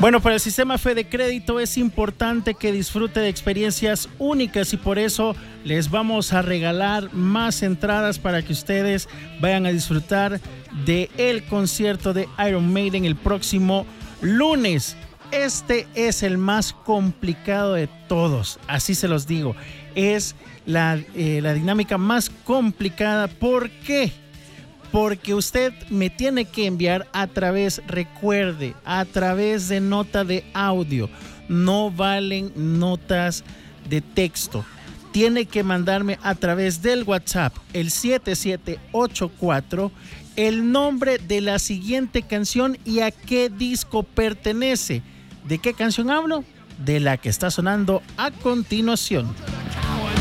Bueno, para el sistema Fede Crédito es importante que disfrute de experiencias únicas y por eso les vamos a regalar más entradas para que ustedes vayan a disfrutar del concierto de Iron Maiden el próximo lunes. Este es el más complicado de todos, así se los digo. Es la dinámica más complicada. ¿Por qué? Porque usted me tiene que enviar recuerde, a través de nota de audio. No valen notas de texto. Tiene que mandarme a través del WhatsApp, el 7784, el nombre de la siguiente canción y a qué disco pertenece. ¿De qué canción hablo? De la que está sonando a continuación.